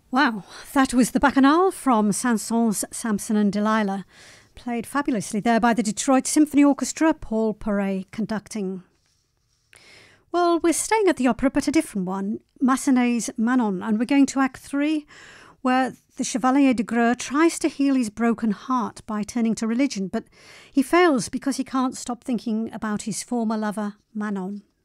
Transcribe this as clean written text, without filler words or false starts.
Wow, that was the Bacchanal from Saint-Saëns' Samson and Delilah, played fabulously there by the Detroit Symphony Orchestra, Paul Paray conducting. Well, we're staying at the opera, but a different one, Massenet's Manon, and we're going to Act 3, where the Chevalier de Greux tries to heal his broken heart by turning to religion, but he fails because he can't stop thinking about his former lover, Manon.